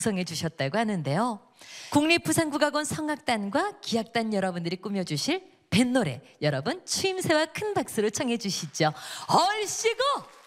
구성해 주셨다고 하는데요. 국립부산국악원 성악단과 기악단 여러분들이 꾸며주실 뱃노래, 여러분 추임새와 큰 박수로 청해 주시죠. 얼씨구